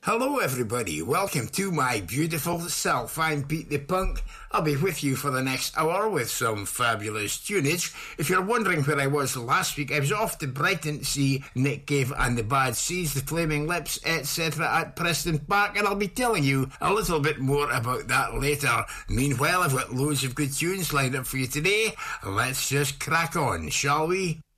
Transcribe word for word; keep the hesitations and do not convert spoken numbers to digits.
Hello everybody, welcome to my beautiful self. I'm Pete the Punk. I'll be with you for the next hour with some fabulous tunage. If you're wondering where I was last week, I was off to Brighton to see Nick Cave and the Bad Seeds, the Flaming Lips, et cetera at Preston Park, and I'll be telling you a little bit more about that later. Meanwhile, I've got loads of good tunes lined up for you today. Let's just crack on, shall we?